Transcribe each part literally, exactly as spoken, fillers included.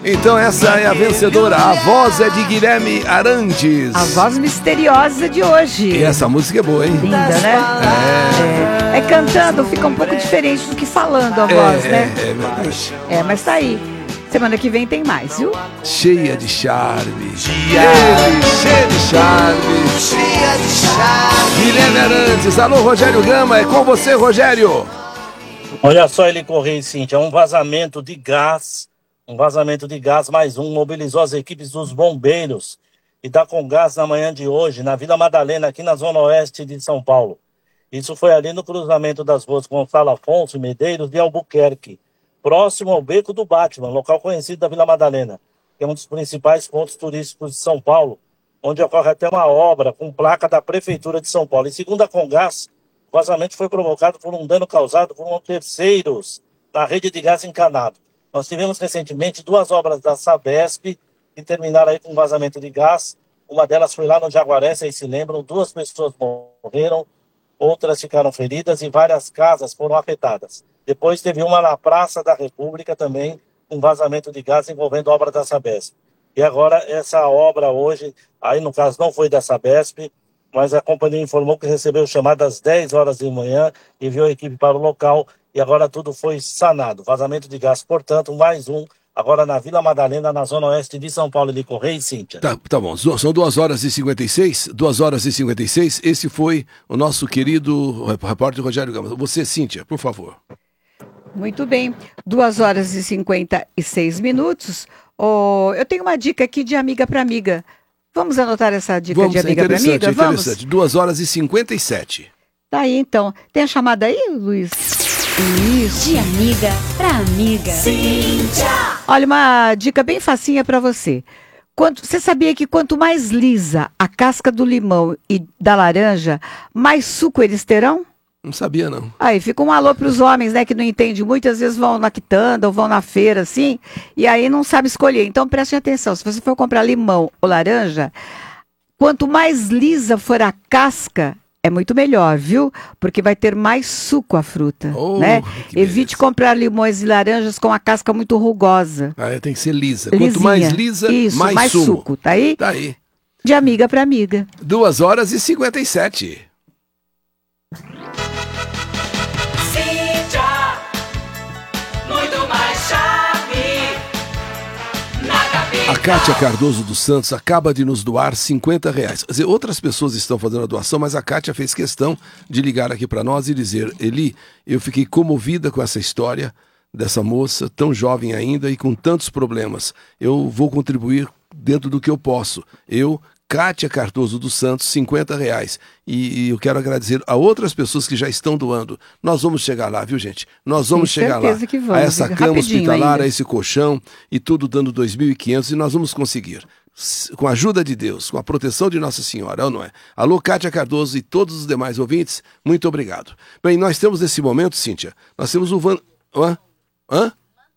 Então essa é a vencedora. A voz é de Guilherme Arantes. A voz misteriosa de hoje. E essa música é boa, hein? Linda, né? É. É, é cantando, fica um pouco diferente do que falando a voz, é, né? É, é verdade. É, mas tá aí. Semana que vem tem mais, viu? Cheia de charme. Ele, cheia de charme. Cheia de charme. Guilherme Arantes. Alô, Rogério Gama. É com você, Rogério. Olha só, ele correu, Cíntia. Um vazamento de gás. Um vazamento de gás, mais um. Mobilizou as equipes dos bombeiros. E tá com gás na manhã de hoje, na Vila Madalena, aqui na zona oeste de São Paulo. Isso foi ali no cruzamento das ruas Gonçalo Afonso e Medeiros de Albuquerque, próximo ao Beco do Batman, local conhecido da Vila Madalena, que é um dos principais pontos turísticos de São Paulo, onde ocorre até uma obra com placa da Prefeitura de São Paulo. E segundo a Comgás, o vazamento foi provocado por um dano causado por um terceiros na rede de gás encanado. Nós tivemos recentemente duas obras da Sabesp que terminaram aí com vazamento de gás. Uma delas foi lá no Jaguaré, vocês se lembram, duas pessoas morreram, outras ficaram feridas e várias casas foram afetadas. Depois teve uma na Praça da República também, um vazamento de gás envolvendo obra da Sabesp. E agora essa obra hoje, aí no caso não foi da Sabesp, mas a companhia informou que recebeu chamada às dez horas da manhã, enviou a equipe para o local e agora tudo foi sanado. Vazamento de gás, portanto, mais um, agora na Vila Madalena, na zona oeste de São Paulo, de Correia e Cíntia. Tá, tá bom, são duas horas e cinquenta e seis, duas horas e cinquenta e seis, esse foi o nosso querido repórter Rogério Gama. Você, Cíntia, por favor. Muito bem, duas horas e cinquenta e seis minutos. Oh, eu tenho uma dica aqui de amiga para amiga. Vamos anotar essa dica Vamos, de amiga é para amiga? Vamos? Interessante, duas horas e cinquenta e sete. Tá aí, então. Tem a chamada aí, Luiz? Isso. De amiga para amiga. Cíntia. Olha, uma dica bem facinha para você. Quanto, você sabia que quanto mais lisa a casca do limão e da laranja, mais suco eles terão? Não sabia, não. Aí fica um alô para os homens, né, que não entendem muito, às vezes vão na quitanda ou vão na feira, assim, e aí não sabe escolher. Então preste atenção, se você for comprar limão ou laranja, quanto mais lisa for a casca, é muito melhor, viu? Porque vai ter mais suco a fruta, Oh, né? que Evite beleza. comprar limões e laranjas com a casca muito rugosa. Ah, é, tem que ser lisa. Lisinha. Quanto mais lisa, Isso, mais, mais sumo. suco, tá aí? Tá aí. De amiga para amiga. duas horas e cinquenta e sete. Cíntia. Muito mais charme. Na capital. A Kátia Cardoso dos Santos acaba de nos doar cinquenta reais. Quer dizer, outras pessoas estão fazendo a doação, mas a Kátia fez questão de ligar aqui para nós e dizer: Eli, eu fiquei comovida com essa história dessa moça, tão jovem ainda e com tantos problemas. Eu vou contribuir dentro do que eu posso. Eu, Kátia Cardoso dos Santos, cinquenta reais. E, e eu quero agradecer a outras pessoas que já estão doando. Nós vamos chegar lá, viu, gente? Nós vamos Tenho chegar lá. certeza que vamos, A essa viu? cama Rapidinho hospitalar, ainda. a esse colchão e tudo dando dois mil e quinhentos e nós vamos conseguir. S- Com a ajuda de Deus, com a proteção de Nossa Senhora, ou não é? Alô, Kátia Cardoso e todos os demais ouvintes, muito obrigado. Bem, nós temos nesse momento, Cíntia, nós temos o Van... Hã? Hã?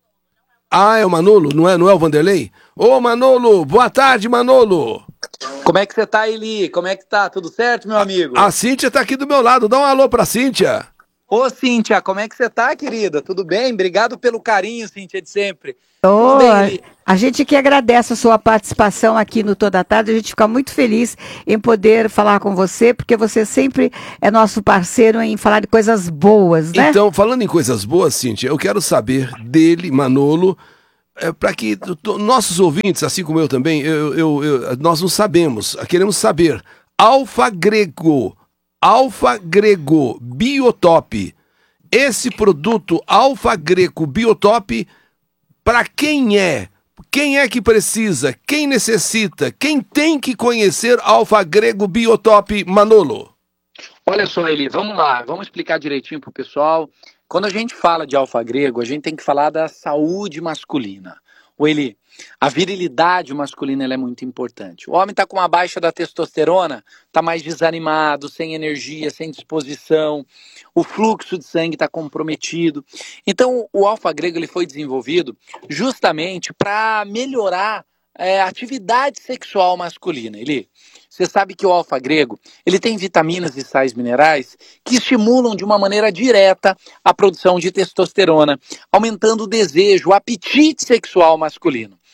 Ah, é o Manolo, não é, não é o Vanderlei? Ô, Manolo, boa tarde, Manolo. Como é que você tá, Eli? Como é que tá? Tudo certo, meu amigo? A Cíntia tá aqui do meu lado, dá um alô pra Cíntia. Ô, Cíntia, como é que você tá, querida? Tudo bem? Obrigado pelo carinho, Cíntia, de sempre. Oh, Tudo bem, a, Eli? a gente que agradece a sua participação aqui no Toda Tarde, a gente fica muito feliz em poder falar com você, porque você sempre é nosso parceiro em falar de coisas boas, né? Então, falando em coisas boas, Cíntia, eu quero saber dele, Manolo, é, para que t- t- nossos ouvintes, assim como eu também, eu, eu- eu- nós não sabemos, queremos saber. Alfa Grego, Alfa Grego Biotop. Esse produto Alfa Grego Biotop, para quem é? Quem é que precisa? Quem necessita? Quem tem que conhecer Alfa Grego Biotop, Manolo? Olha só, Eli, vamos lá, vamos explicar direitinho pro pessoal. Quando a gente fala de alfa grego, a gente tem que falar da saúde masculina. O Eli, a virilidade masculina ela é muito importante. O homem está com uma baixa da testosterona, está mais desanimado, sem energia, sem disposição, o fluxo de sangue está comprometido. Então, o alfa grego ele foi desenvolvido justamente para melhorar é, a atividade sexual masculina. Eli, você sabe que o alfa grego ele tem vitaminas e sais minerais que estimulam de uma maneira direta a produção de testosterona, aumentando o desejo, o apetite sexual masculino.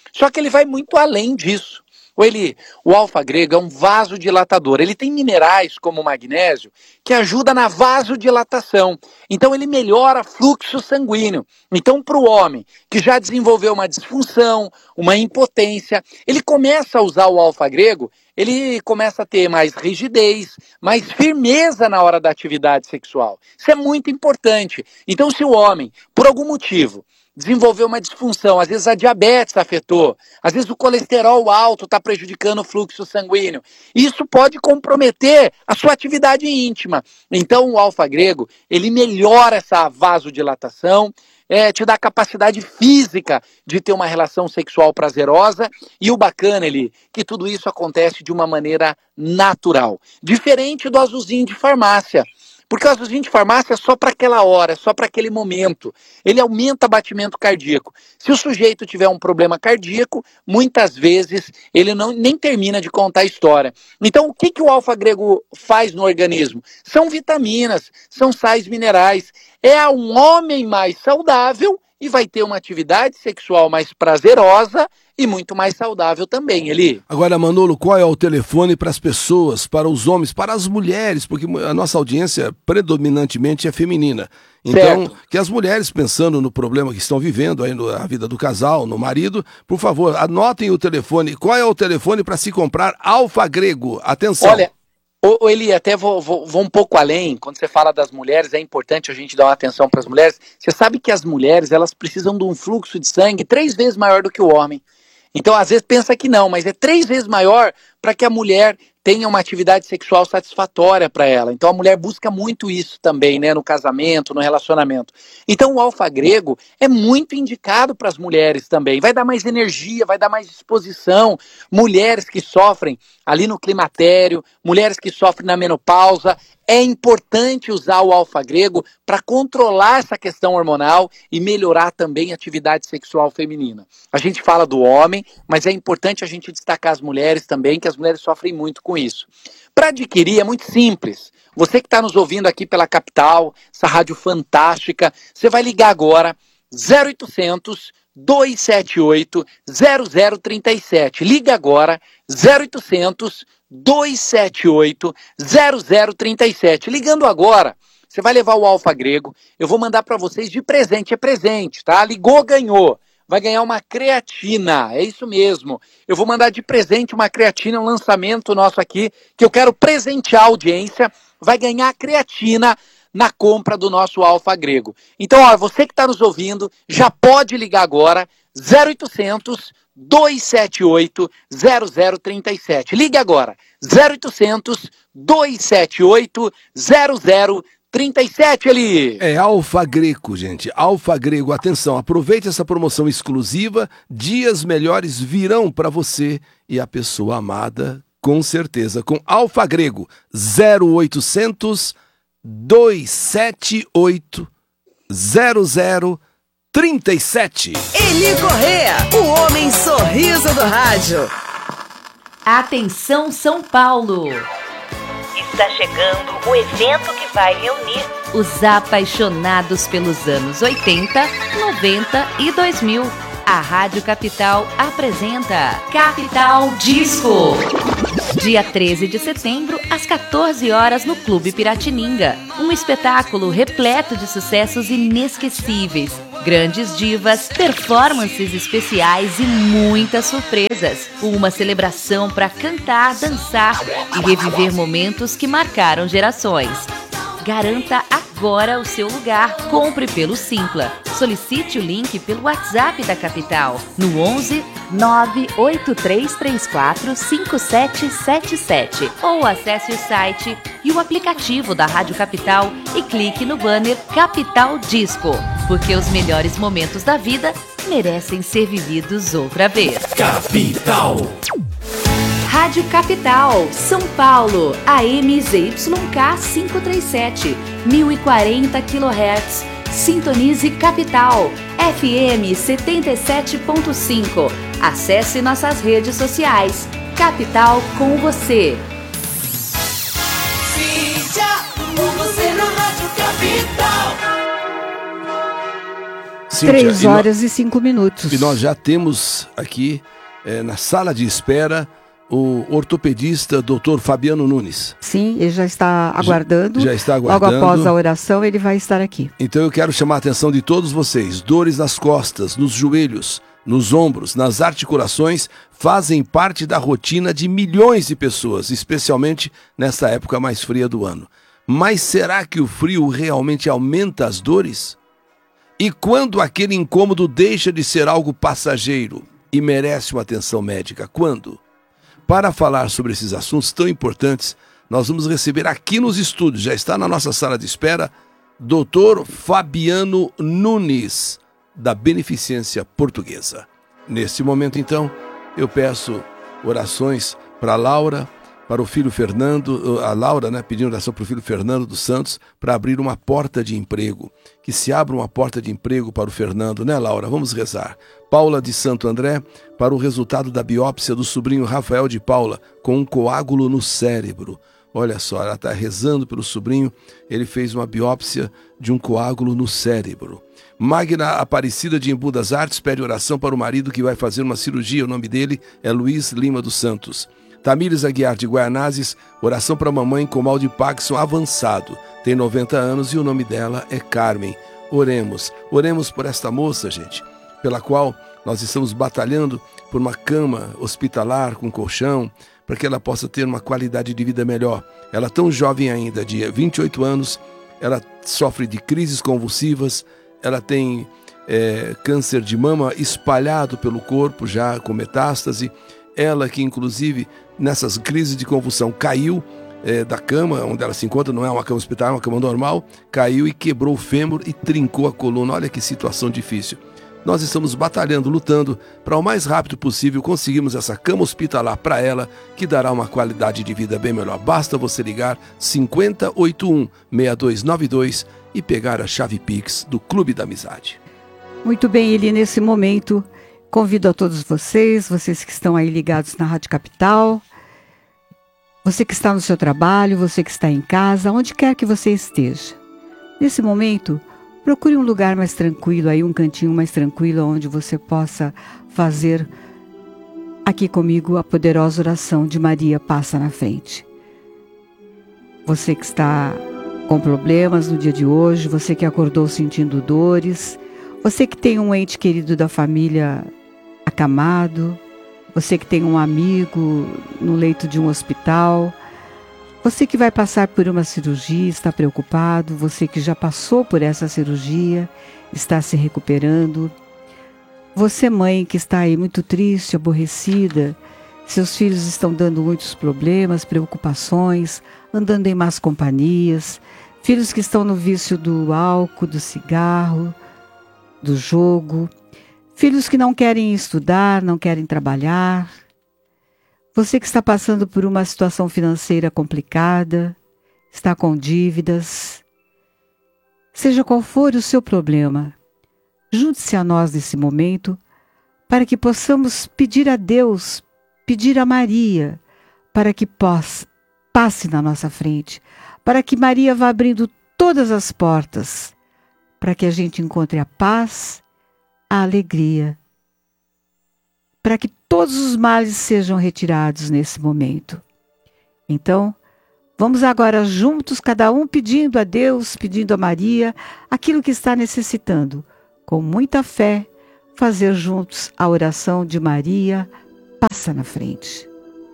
Só que ele vai muito além disso. O Eli, o alfa-grego é um vasodilatador. Ele tem minerais como o magnésio que ajuda na vasodilatação. Então ele melhora o fluxo sanguíneo. Então para o homem que já desenvolveu uma disfunção, uma impotência, ele começa a usar o alfa-grego, ele começa a ter mais rigidez, mais firmeza na hora da atividade sexual. Isso é muito importante. Então se o homem, por algum motivo, desenvolveu uma disfunção, às vezes a diabetes afetou, às vezes o colesterol alto está prejudicando o fluxo sanguíneo. Isso pode comprometer a sua atividade íntima. Então o alfa-grego, ele melhora essa vasodilatação, é, te dá a capacidade física de ter uma relação sexual prazerosa, e o bacana, ele, que tudo isso acontece de uma maneira natural, diferente do azulzinho de farmácia. Porque o azulzinho de farmácia é só para aquela hora, é só para aquele momento. Ele aumenta o batimento cardíaco. Se o sujeito tiver um problema cardíaco, muitas vezes ele não, nem termina de contar a história. Então, o que, que o alfa-grego faz no organismo? São vitaminas, são sais minerais. É um homem mais saudável e vai ter uma atividade sexual mais prazerosa e muito mais saudável também, Eli. Agora, Manolo, qual é o telefone para as pessoas, para os homens, para as mulheres? Porque a nossa audiência predominantemente é feminina. Então, Certo. que as mulheres, pensando no problema que estão vivendo aí na vida do casal, no marido, por favor, anotem o telefone. Qual é o telefone para se comprar alfa-grego? Atenção. Olha, ô, ô Eli, até vou, vou, vou um pouco além. Quando você fala das mulheres, é importante a gente dar uma atenção para as mulheres. Você sabe que as mulheres, elas precisam de um fluxo de sangue três vezes maior do que o homem. Então, às vezes, pensa que não, mas é três vezes maior para que a mulher tenha uma atividade sexual satisfatória para ela. Então, a mulher busca muito isso também, né, no casamento, no relacionamento. Então, o alfa-grego é muito indicado para as mulheres também. Vai dar mais energia, vai dar mais disposição. Mulheres que sofrem ali no climatério, mulheres que sofrem na menopausa, é importante usar o alfa-grego para controlar essa questão hormonal e melhorar também a atividade sexual feminina. A gente fala do homem, mas é importante a gente destacar as mulheres também, que as mulheres sofrem muito com isso. Para adquirir é muito simples. Você que está nos ouvindo aqui pela capital, essa rádio fantástica, você vai ligar agora zero oitocentos, dois sete oito, zero zero três sete. Liga agora zero oitocentos, dois sete oito, zero zero três sete. Ligando agora, você vai levar o alfa-grego. Eu vou mandar para vocês de presente, é presente, tá? Ligou, ganhou. Vai ganhar uma creatina, é isso mesmo. Eu vou mandar de presente uma creatina, um lançamento nosso aqui, que eu quero presentear a audiência. Vai ganhar a creatina na compra do nosso alfa-grego. Então, ó, você que está nos ouvindo, já pode ligar agora, zero oitocentos, dois sete oito, zero zero três sete. Ligue agora, zero oitocentos, dois sete oito, zero zero trinta e sete, Eli. É alfa-grego, gente. Alfa-grego, atenção, aproveite essa promoção exclusiva. Dias melhores virão para você e a pessoa amada, com certeza. Com alfa-grego, zero oitocentos, dois sete oito, zero zero trinta e sete. Eli Correa, o homem sorriso do rádio. Atenção São Paulo! Está chegando o evento que vai reunir Os apaixonados pelos anos oitenta, noventa e dois mil. A Rádio Capital apresenta Capital Disco. Dia treze de setembro, às quatorze horas, no Clube Piratininga. Um espetáculo repleto de sucessos inesquecíveis, grandes divas, performances especiais e muitas surpresas. Uma celebração para cantar, dançar e reviver momentos que marcaram gerações. Garanta agora o seu lugar. Compre pelo Simpla. Solicite o link pelo WhatsApp da Capital no onze, nove oito três três quatro, cinco sete sete sete ou acesse o site e o aplicativo da Rádio Capital e clique no banner Capital Disco, porque os melhores momentos da vida merecem ser vividos outra vez. Capital. Rádio Capital, São Paulo, A M Z Y K quinhentos e trinta e sete, mil e quarenta quilohertz. Sintonize Capital, F M setenta e sete ponto cinco. Acesse nossas redes sociais. Capital com você. Cíntia, com você na Rádio Capital. Cíntia, Três e nó- horas e cinco minutos. E nós já temos aqui, eh, na sala de espera, o ortopedista doutor Fabiano Nunes. Sim, ele já está aguardando. Já está aguardando. Logo após a oração, ele vai estar aqui. Então eu quero chamar a atenção de todos vocês. Dores nas costas, nos joelhos, nos ombros, nas articulações, fazem parte da rotina de milhões de pessoas, especialmente nesta época mais fria do ano. Mas será que o frio realmente aumenta as dores? E quando aquele incômodo deixa de ser algo passageiro e merece uma atenção médica? Quando? Para falar sobre esses assuntos tão importantes, nós vamos receber aqui nos estúdios, já está na nossa sala de espera, doutor Fabiano Nunes, da Beneficência Portuguesa. Neste momento, então, eu peço orações para a Laura, para o filho Fernando, a Laura, né, pedindo oração para o filho Fernando dos Santos, para abrir uma porta de emprego. Que se abra uma porta de emprego para o Fernando, né, Laura? Vamos rezar. Paula de Santo André, para o resultado da biópsia do sobrinho Rafael de Paula, com um coágulo no cérebro. Olha só, ela está rezando pelo sobrinho, ele fez uma biópsia de um coágulo no cérebro. Magna Aparecida de Embu das Artes pede oração para o marido que vai fazer uma cirurgia, o nome dele é Luiz Lima dos Santos. Tamires Aguiar de Guaianazes, oração para a mamãe com mal de Parkinson avançado. Tem noventa anos e o nome dela é Carmen. Oremos, oremos por esta moça, gente, pela qual nós estamos batalhando por uma cama hospitalar com colchão, para que ela possa ter uma qualidade de vida melhor. Ela é tão jovem ainda, de vinte e oito anos, ela sofre de crises convulsivas, ela tem é, câncer de mama espalhado pelo corpo, já com metástase. Ela que, inclusive, nessas crises de convulsão, caiu é, da cama onde ela se encontra, não é uma cama hospitalar, é uma cama normal, caiu e quebrou o fêmur e trincou a coluna. Olha que situação difícil. Nós estamos batalhando, lutando para o mais rápido possível conseguirmos essa cama hospitalar para ela, que dará uma qualidade de vida bem melhor. Basta você ligar cinco zero oito um, seis dois nove dois e pegar a chave Pix do Clube da Amizade. Muito bem, Eli, nesse momento, convido a todos vocês, vocês que estão aí ligados na Rádio Capital, você que está no seu trabalho, você que está em casa, onde quer que você esteja. Nesse momento, procure um lugar mais tranquilo, aí um cantinho mais tranquilo, onde você possa fazer aqui comigo a poderosa oração de Maria Passa na Frente. Você que está com problemas no dia de hoje, você que acordou sentindo dores, você que tem um ente querido da família acamado, você que tem um amigo no leito de um hospital, você que vai passar por uma cirurgia, está preocupado, você que já passou por essa cirurgia, está se recuperando, você mãe que está aí muito triste, aborrecida, seus filhos estão dando muitos problemas, preocupações, andando em más companhias, filhos que estão no vício do álcool, do cigarro, do jogo, filhos que não querem estudar, não querem trabalhar. Você que está passando por uma situação financeira complicada, está com dívidas. Seja qual for o seu problema, junte-se a nós nesse momento para que possamos pedir a Deus, pedir a Maria, para que possa, passe na nossa frente, para que Maria vá abrindo todas as portas, para que a gente encontre a paz, a alegria, para que todos os males sejam retirados nesse momento. Então, vamos agora juntos, cada um pedindo a Deus, pedindo a Maria, aquilo que está necessitando, com muita fé, fazer juntos a oração de Maria, passa na frente.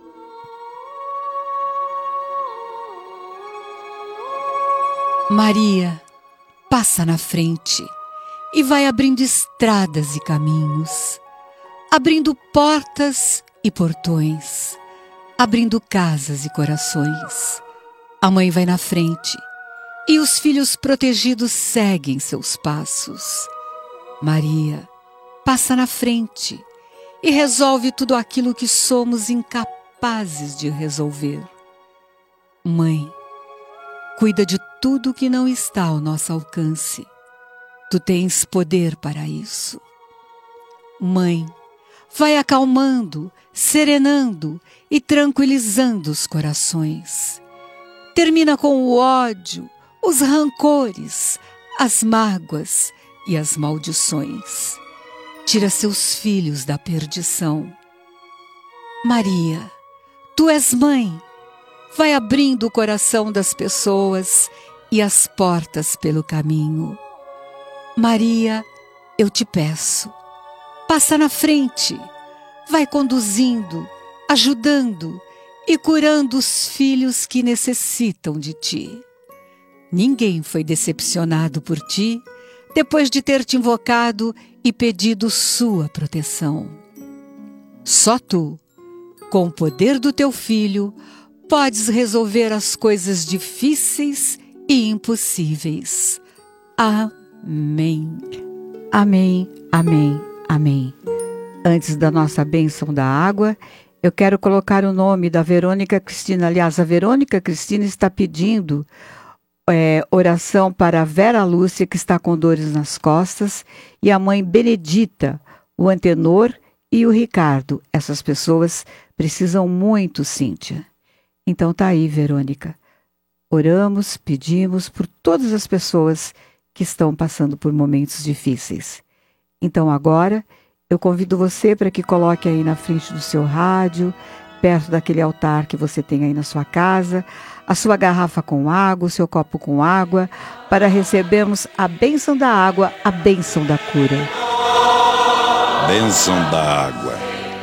Maria, passa na frente e vai abrindo estradas e caminhos, abrindo portas e portões, abrindo casas e corações. A mãe vai na frente e os filhos protegidos seguem seus passos. Maria, passa na frente e resolve tudo aquilo que somos incapazes de resolver. Mãe, cuida de tudo que não está ao nosso alcance. Tu tens poder para isso. Mãe, vai acalmando, serenando e tranquilizando os corações. Termina com o ódio, os rancores, as mágoas, e as maldições. Tira seus filhos da perdição. Maria, tu és mãe. Vai abrindo o coração das pessoas e as portas pelo caminho. Maria, eu te peço, passa na frente. Vai conduzindo, ajudando e curando os filhos que necessitam de ti. Ninguém foi decepcionado por ti depois de ter te invocado e pedido sua proteção. Só tu, com o poder do teu Filho, podes resolver as coisas difíceis e impossíveis. Amém. Amém, amém, amém. Antes da nossa bênção da água, eu quero colocar o nome da Verônica Cristina. Aliás, a Verônica Cristina está pedindo é, oração para a Vera Lúcia, que está com dores nas costas, e a mãe Benedita, o Antenor e o Ricardo. Essas pessoas precisam muito, Cíntia. Então tá aí, Verônica. Oramos, pedimos por todas as pessoas que estão passando por momentos difíceis. Então agora, eu convido você para que coloque aí na frente do seu rádio, perto daquele altar que você tem aí na sua casa, a sua garrafa com água, o seu copo com água, para recebermos a bênção da água, a bênção da cura. Bênção da água.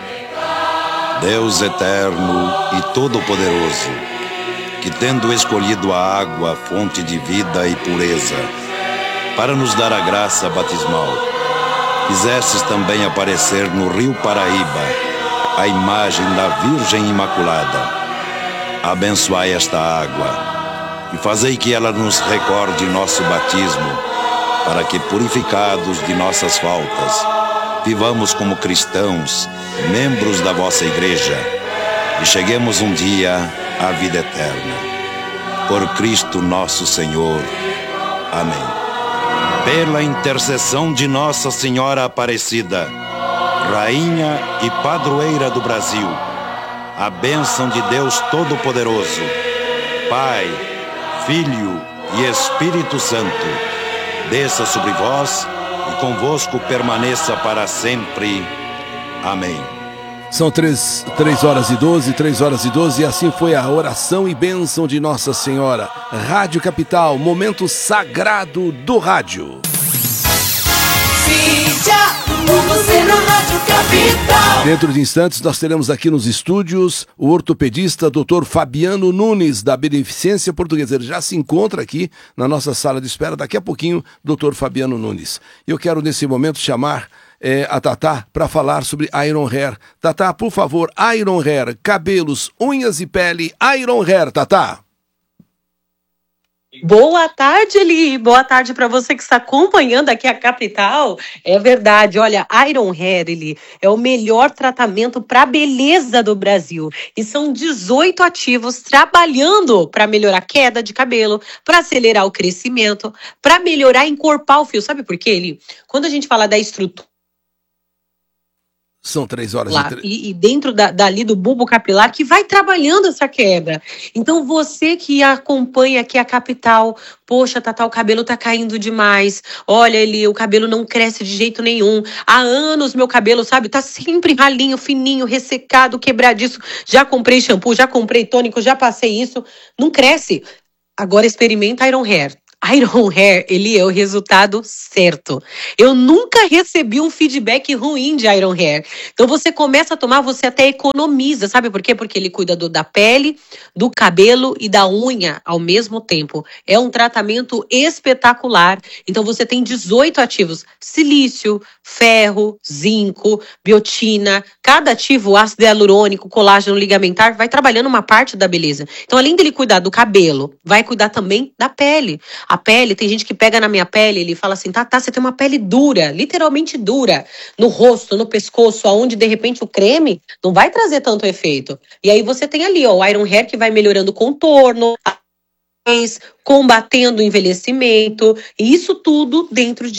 Deus eterno e todo-poderoso, que tendo escolhido a água, fonte de vida e pureza, para nos dar a graça batismal, fizestes também aparecer no rio Paraíba a imagem da Virgem Imaculada. Abençoai esta água e fazei que ela nos recorde nosso batismo, para que, purificados de nossas faltas, vivamos como cristãos, membros da vossa igreja, e cheguemos um dia à vida eterna. Por Cristo nosso Senhor. Amém. Pela intercessão de Nossa Senhora Aparecida, Rainha e Padroeira do Brasil, a bênção de Deus Todo-Poderoso, Pai, Filho e Espírito Santo, desça sobre vós e convosco permaneça para sempre. Amém. São três, três horas e doze, três horas e doze, e assim foi a oração e bênção de Nossa Senhora. Rádio Capital, momento sagrado do rádio. Cíntia, com você na Rádio Capital. Dentro de instantes nós teremos aqui nos estúdios o ortopedista doutor Fabiano Nunes, da Beneficência Portuguesa. Ele já se encontra aqui na nossa sala de espera. Daqui a pouquinho, doutor Fabiano Nunes. Eu quero nesse momento chamar É, a Tatá para falar sobre Iron Hair. Tatá, por favor, Iron Hair, cabelos, unhas e pele, Iron Hair, Tatá. Boa tarde, Eli. Boa tarde para você que está acompanhando aqui a Capital. É verdade, olha, Iron Hair, Eli, é o melhor tratamento para beleza do Brasil. E são dezoito ativos trabalhando para melhorar a queda de cabelo, para acelerar o crescimento, para melhorar, encorpar o fio. Sabe por quê, Eli? Quando a gente fala da estrutura, São três horas Lá, e, tre... e, e dentro da, dali do bulbo capilar que vai trabalhando essa quebra. Então você que acompanha aqui a Capital, poxa, Tatá, o cabelo tá caindo demais, olha, ele, o cabelo não cresce de jeito nenhum, há anos meu cabelo, sabe, tá sempre ralinho, fininho, ressecado, quebradiço, já comprei shampoo, já comprei tônico, já passei isso, não cresce. Agora experimenta Iron Hair. Iron Hair, ele é o resultado certo. Eu nunca recebi um feedback ruim de Iron Hair. Então você começa a tomar, você até economiza, sabe por quê? Porque ele cuida do, da pele, do cabelo e da unha ao mesmo tempo. É um tratamento espetacular. Então você tem dezoito ativos: silício, ferro, zinco, biotina. Cada ativo, ácido hialurônico, colágeno ligamentar, vai trabalhando uma parte da beleza. Então além dele cuidar do cabelo, vai cuidar também da pele. A pele, tem gente que pega na minha pele, ele fala assim, tá, tá, você tem uma pele dura, literalmente dura, no rosto, no pescoço, aonde de repente o creme não vai trazer tanto efeito. E aí você tem ali, ó, o Iron Hair que vai melhorando o contorno, combatendo o envelhecimento, e isso tudo dentro de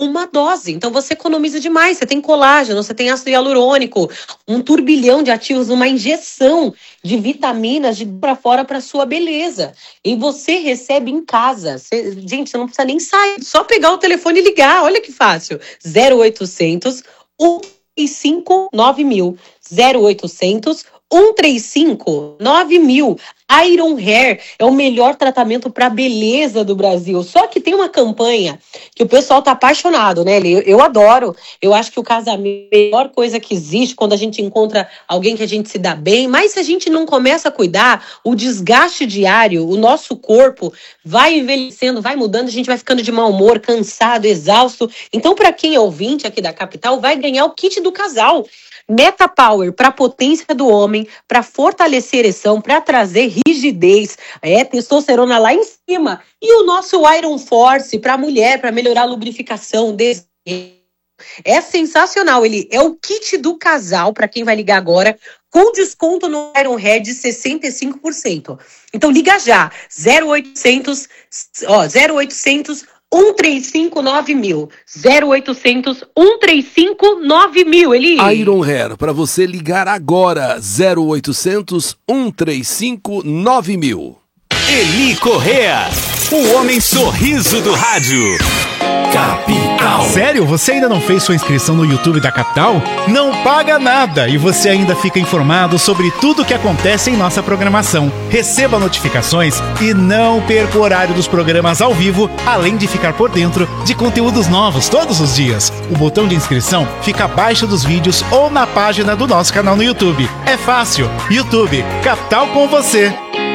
uma dose. Então você economiza demais. Você tem colágeno, você tem ácido hialurônico, um turbilhão de ativos, uma injeção de vitaminas de para fora para sua beleza. E você recebe em casa. Você, gente, você não precisa nem sair, só pegar o telefone e ligar. Olha que fácil. zero oitocentos, um três cinco, nove mil. zero oitocentos, um três cinco, nove mil. Iron Hair é o melhor tratamento para beleza do Brasil. Só que tem uma campanha que o pessoal tá apaixonado, né? Eu, eu adoro. Eu acho que o casamento é a melhor coisa que existe quando a gente encontra alguém que a gente se dá bem. Mas se a gente não começa a cuidar, o desgaste diário, o nosso corpo vai envelhecendo, vai mudando, a gente vai ficando de mau humor, cansado, exausto. Então, para quem é ouvinte aqui da capital, vai ganhar o kit do casal. Meta Power para potência do homem, para fortalecer a ereção, para trazer rigidez, é, testosterona lá em cima. E o nosso Iron Force para mulher, para melhorar a lubrificação, desejo. É sensacional, ele é o kit do casal, para quem vai ligar agora, com desconto no Iron Hair de sessenta e cinco por cento. Então liga já, zero oitocentos, ó, zero oitocentos, um três cinco, nove mil. zero oitocentos, um três cinco, nove mil, Eli. Iron Hair, para você ligar agora, zero oitocentos, um três cinco, nove mil. Eli Correa, o homem sorriso do rádio. Capital. Sério? Você ainda não fez sua inscrição no YouTube da Capital? Não paga nada e você ainda fica informado sobre tudo o que acontece em nossa programação. Receba notificações e não perca o horário dos programas ao vivo, além de ficar por dentro de conteúdos novos todos os dias. O botão de inscrição fica abaixo dos vídeos ou na página do nosso canal no YouTube. É fácil. YouTube, Capital com você.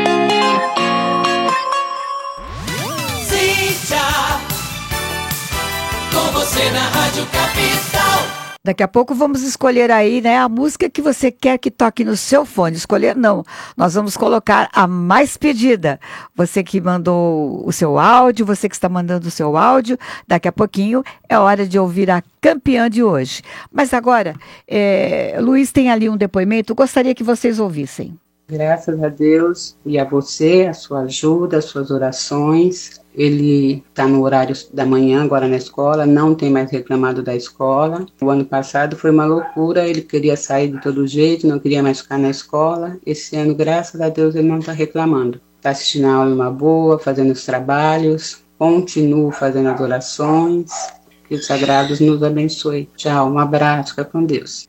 Com você na Rádio Capital. Daqui a pouco vamos escolher aí, né, a música que você quer que toque no seu fone. Escolher não, nós vamos colocar a mais pedida. Você que mandou o seu áudio, você que está mandando o seu áudio, daqui a pouquinho é hora de ouvir a campeã de hoje. Mas agora, é, Luiz tem ali um depoimento, gostaria que vocês ouvissem. Graças a Deus e a você, a sua ajuda, as suas orações. Ele está no horário da manhã agora na escola, não tem mais reclamado da escola. O ano passado foi uma loucura, ele queria sair de todo jeito, não queria mais ficar na escola. Esse ano, graças a Deus, ele não está reclamando. Está assistindo a aula numa boa, fazendo os trabalhos, continua fazendo as orações. Que os sagrados nos abençoe. Tchau, um abraço, fica com Deus.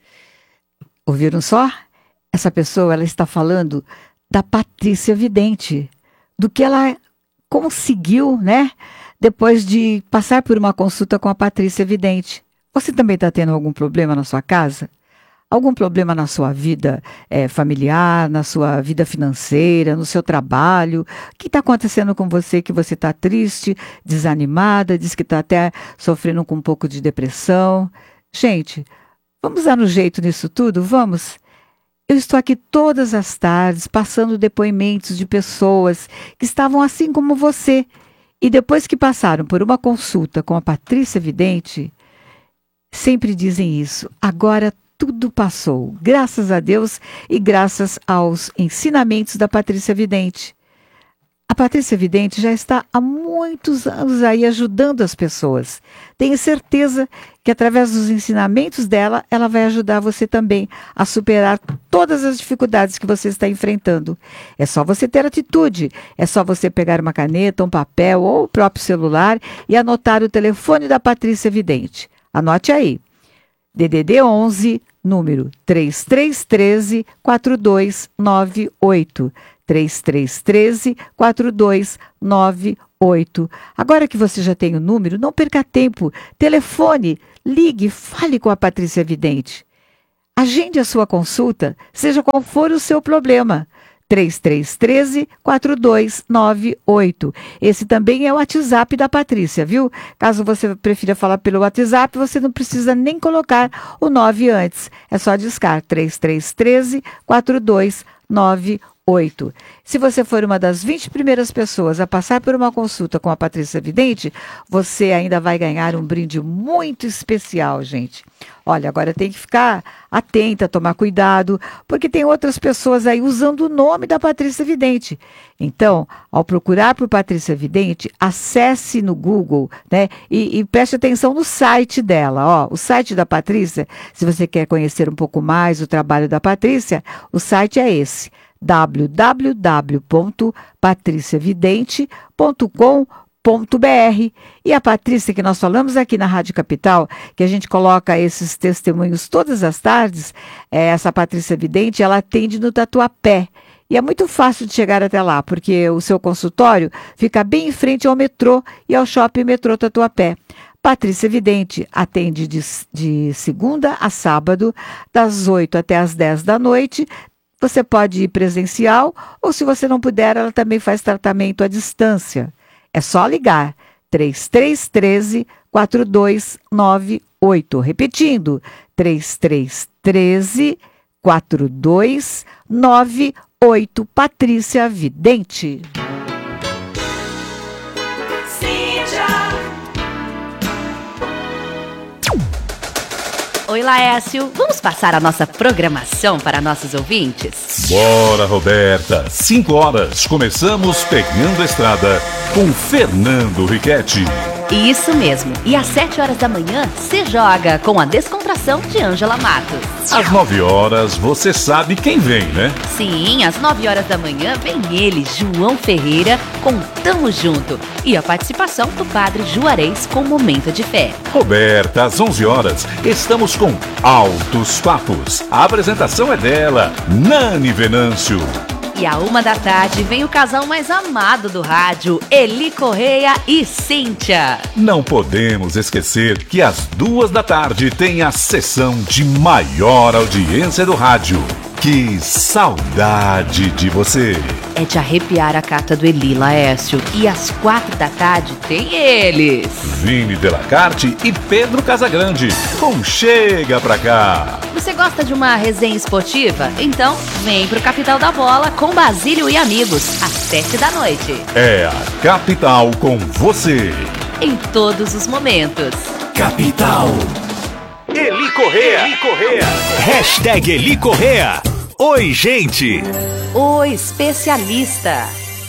Ouviram só? Essa pessoa, ela está falando da Patrícia Vidente, do que ela conseguiu, né, depois de passar por uma consulta com a Patrícia Vidente. Você também está tendo algum problema na sua casa? Algum problema na sua vida é, familiar, na sua vida financeira, no seu trabalho? O que está acontecendo com você que você está triste, desanimada, diz que está até sofrendo com um pouco de depressão? Gente, vamos dar um jeito nisso tudo? Vamos? Eu estou aqui todas as tardes passando depoimentos de pessoas que estavam assim como você. E depois que passaram por uma consulta com a Patrícia Vidente, sempre dizem isso. Agora tudo passou, graças a Deus e graças aos ensinamentos da Patrícia Vidente. A Patrícia Vidente já está há muitos anos aí ajudando as pessoas. Tenho certeza que através dos ensinamentos dela, ela vai ajudar você também a superar todas as dificuldades que você está enfrentando. É só você ter atitude, é só você pegar uma caneta, um papel ou o próprio celular e anotar o telefone da Patrícia Vidente. Anote aí, D D D onze, número três três um três, quatro dois nove oito. três três um três, quatro dois nove oito. Agora que você já tem o número, não perca tempo. Telefone, ligue, fale com a Patrícia Vidente. Agende a sua consulta, seja qual for o seu problema. três três um três, quatro dois nove oito. Esse também é o WhatsApp da Patrícia, viu? Caso você prefira falar pelo WhatsApp, você não precisa nem colocar o nove antes. É só discar três três um três, quatro dois nove oito. Se você for uma das vinte primeiras pessoas a passar por uma consulta com a Patrícia Vidente, você ainda vai ganhar um brinde muito especial, gente. Olha, agora tem que ficar atenta, tomar cuidado, porque tem outras pessoas aí usando o nome da Patrícia Vidente. Então, ao procurar por Patrícia Vidente, acesse no Google, né, e, e preste atenção no site dela. Ó, o site da Patrícia, se você quer conhecer um pouco mais o trabalho da Patrícia, o site é esse, w w w ponto patricia vidente ponto com ponto b r. E a Patrícia, que nós falamos aqui na Rádio Capital, que a gente coloca esses testemunhos todas as tardes, é, essa Patrícia Vidente, ela atende no Tatuapé. E é muito fácil de chegar até lá, porque o seu consultório fica bem em frente ao metrô e ao shopping metrô Tatuapé. Patrícia Vidente atende de, de segunda a sábado, das oito até as dez da noite. Você pode ir presencial, ou se você não puder, ela também faz tratamento à distância. É só ligar, três três um três, quatro dois nove oito. Repetindo, três três um três, quatro dois nove oito. Patrícia Vidente. Oi, Laércio. Vamos passar a nossa programação para nossos ouvintes? Bora, Roberta. Cinco horas. Começamos Pegando a Estrada com Fernando Riquetti. Isso mesmo. E às sete horas da manhã, se joga com a descontração de Ângela Matos. Às nove horas, você sabe quem vem, né? Sim, às nove horas da manhã vem ele, João Ferreira, com Tamo Junto. E a participação do padre Juarez com Momento de Fé. Roberta, às onze horas, estamos com Altos Papos. A apresentação é dela, Nani Venâncio. E à uma da tarde vem o casal mais amado do rádio, Eli Correia e Cíntia. Não podemos esquecer que às duas da tarde tem a sessão de maior audiência do rádio. Que saudade de você! É de arrepiar a carta do Eli, Laércio. E às quatro da tarde tem eles, Vini Delacarte e Pedro Casagrande, com Chega Pra Cá. Você gosta de uma resenha esportiva? Então vem pro Capital da Bola com Basílio e amigos, às sete da noite. É a Capital com você. Em todos os momentos. Capital. Eli Correia. Eli Correia. Hashtag Eli Correia. Oi, gente. O especialista.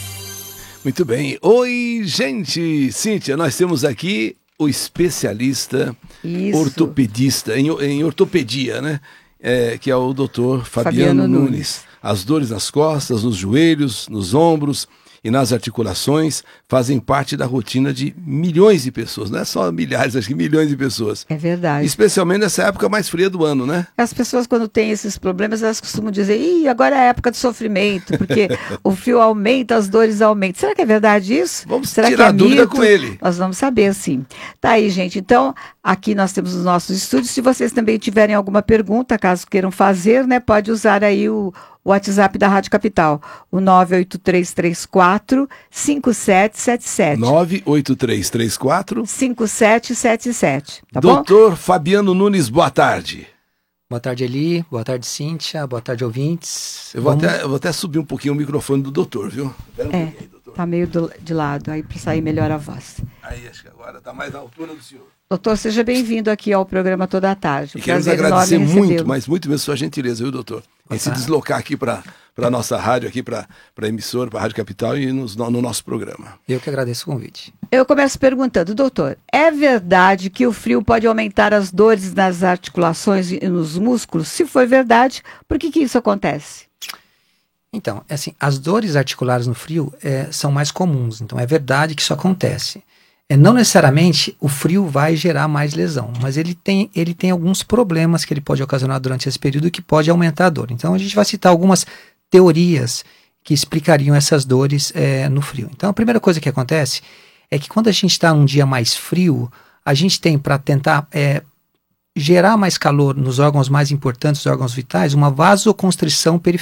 Muito bem. Oi, gente. Cíntia, nós temos aqui o especialista Isso. ortopedista, em, em ortopedia, né? É, que é o doutor Fabiano, Fabiano Nunes. Nunes. As dores nas costas, nos joelhos, nos ombros e nas articulações fazem parte da rotina de milhões de pessoas, não é só milhares, acho que milhões de pessoas. É verdade. Especialmente nessa época mais fria do ano, né? As pessoas, quando têm esses problemas, elas costumam dizer, ih, agora é a época do sofrimento, porque o frio aumenta, as dores aumentam. Será que é verdade isso? Vamos Será tirar que é a dúvida mito? com ele. Nós vamos saber, sim. Tá aí, gente. Então, aqui nós temos os nossos estúdios. Se vocês também tiverem alguma pergunta, caso queiram fazer, né, pode usar aí o O WhatsApp da Rádio Capital, o nove oito três três quatro, cinco sete sete sete. nove oito três três quatro, cinco sete sete sete. Tá bom? doutor Fabiano Nunes, boa tarde. Boa tarde, Eli. Boa tarde, Cíntia. Boa tarde, ouvintes. Eu vou, Vamos... até, eu vou até subir um pouquinho o microfone do doutor, viu? Pera um é, pouquinho, doutor. Tá meio do, de lado, aí para sair melhor a voz. Aí, acho que agora tá mais à altura do senhor. Doutor, seja bem-vindo aqui ao programa Toda a Tarde. E queremos agradecer muito, mas muito mesmo sua gentileza, viu, doutor? Em se deslocar aqui para a nossa rádio, aqui para a emissora, para a Rádio Capital e nos, no, no nosso programa. Eu que agradeço o convite. Eu começo perguntando, doutor, é verdade que o frio pode aumentar as dores nas articulações e nos músculos? Se for verdade, por que que isso acontece? Então, assim, as dores articulares no frio é, são mais comuns, então é verdade que isso acontece. É, não necessariamente o frio vai gerar mais lesão, mas ele tem, ele tem alguns problemas que ele pode ocasionar durante esse período que pode aumentar a dor. Então a gente vai citar algumas teorias que explicariam essas dores é, no frio. Então a primeira coisa que acontece é que quando a gente está num dia mais frio, a gente tem para tentar é, gerar mais calor nos órgãos mais importantes, os órgãos vitais, uma vasoconstrição periférica.